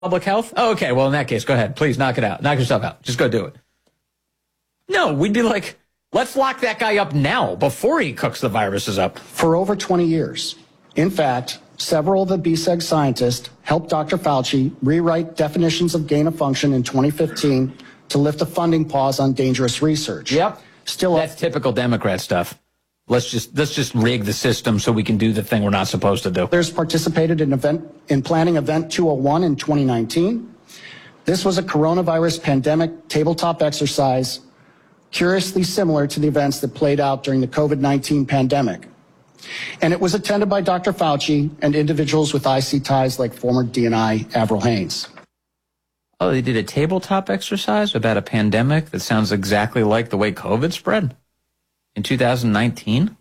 public health? Oh, okay, well, in that case, go ahead. Please knock it out. Knock yourself out. Just go do it. No, we'd be like, let's lock that guy up now before he cooks the viruses up. For over 20 years. In fact, several of the BSEG scientists helped Dr. Fauci rewrite definitions of gain of function in 2015 to lift a funding pause on dangerous research. Yep. That's typical Democrat stuff. Let's just rig the system so we can do the thing we're not supposed to do. Others participated in planning Event 201 in 2019. This was a coronavirus pandemic tabletop exercise curiously similar to the events that played out during the COVID-19 pandemic. And it was attended by Dr. Fauci and individuals with IC ties like former DNI Avril Haines. Oh, they did a tabletop exercise about a pandemic that sounds exactly like the way COVID spread in 2019?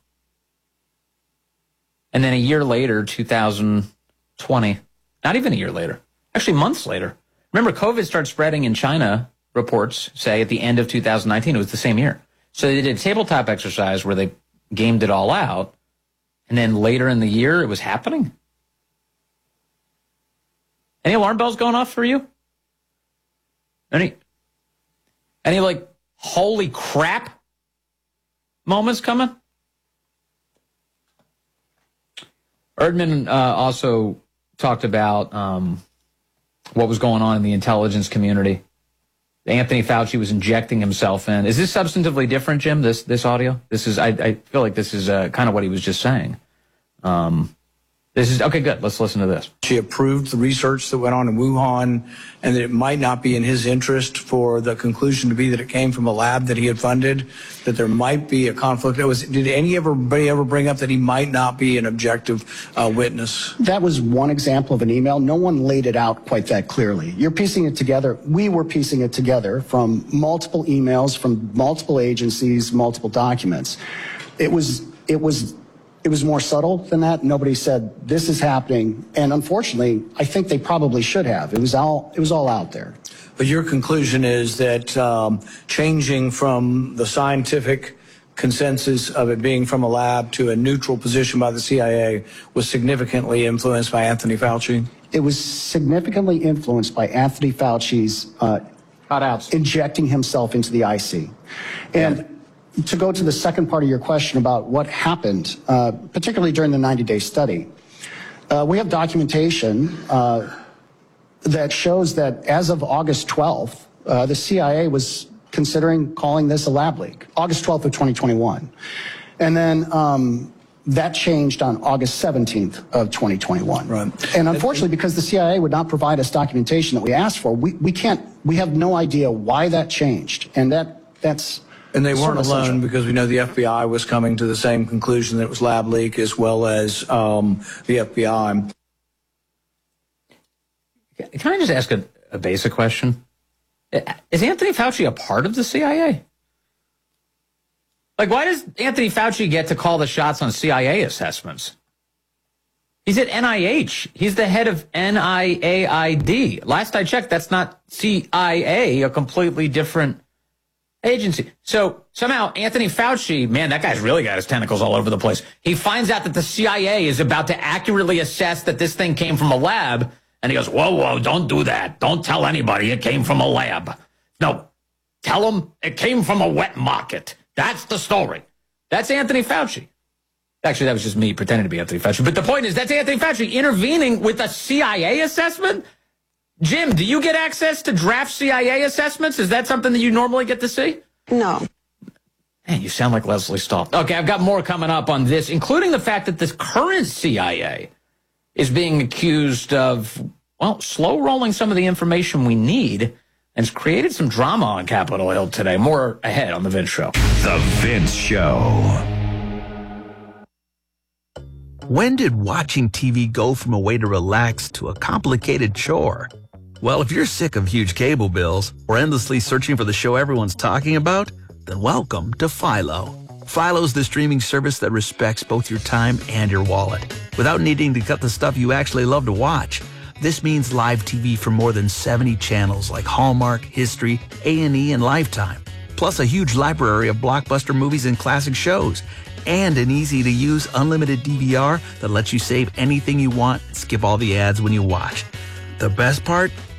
And then a year later, 2020, not even a year later, actually months later. Remember, COVID started spreading in China, reports say, at the end of 2019. It was the same year. So they did a tabletop exercise where they gamed it all out. And then later in the year, it was happening. Any alarm bells going off for you? Any like, holy crap moments coming? Erdman also talked about what was going on in the intelligence community. Anthony Fauci was injecting himself in. Is this substantively different, Jim, this audio? This is, I feel like this is kind of what he was just saying. This is, okay, good. Let's listen to this. She approved the research that went on in Wuhan, and that it might not be in his interest for the conclusion to be that it came from a lab that he had funded, that there might be a conflict. Did anybody ever bring up that he might not be an objective witness? That was one example of an email. No one laid it out quite that clearly. You're piecing it together. We were piecing it together from multiple emails, from multiple agencies, multiple documents. It was more subtle than that. Nobody said this is happening, and unfortunately, I think they probably should have. It was all out there. But your conclusion is that changing from the scientific consensus of it being from a lab to a neutral position by the CIA was significantly influenced by Anthony Fauci? It was significantly influenced by Anthony Fauci's cutouts, injecting himself into the IC. And to go to the second part of your question about what happened, particularly during the 90-day study, we have documentation that shows that as of August 12th, the CIA was considering calling this a lab leak, August 12th of 2021. And then that changed on August 17th of 2021. Right. And unfortunately, because the CIA would not provide us documentation that we asked for, we have no idea why that changed. And that's... And they weren't alone, because we know the FBI was coming to the same conclusion that it was lab leak, as well as the FBI. Can I just ask a basic question? Is Anthony Fauci a part of the CIA? Like, why does Anthony Fauci get to call the shots on CIA assessments? He's at NIH. He's the head of NIAID. Last I checked, that's not CIA, a completely different agency. So somehow Anthony Fauci, man, that guy's really got his tentacles all over the place. He finds out that the CIA is about to accurately assess that this thing came from a lab. And he goes, whoa, don't do that. Don't tell anybody it came from a lab. No, tell them it came from a wet market. That's the story. That's Anthony Fauci. Actually, that was just me pretending to be Anthony Fauci. But the point is, that's Anthony Fauci intervening with a CIA assessment. Jim, do you get access to draft CIA assessments? Is that something that you normally get to see? No. Man, you sound like Leslie Stahl. Okay, I've got more coming up on this, including the fact that this current CIA is being accused of, well, slow rolling some of the information we need, and it's created some drama on Capitol Hill today. More ahead on The Vince Show. The Vince Show. When did watching TV go from a way to relax to a complicated chore? Well, if you're sick of huge cable bills or endlessly searching for the show everyone's talking about, then welcome to Philo. Philo's the streaming service that respects both your time and your wallet, without needing to cut the stuff you actually love to watch. This means live TV for more than 70 channels like Hallmark, History, A&E, and Lifetime, plus a huge library of blockbuster movies and classic shows, and an easy-to-use unlimited DVR that lets you save anything you want and skip all the ads when you watch. The best part?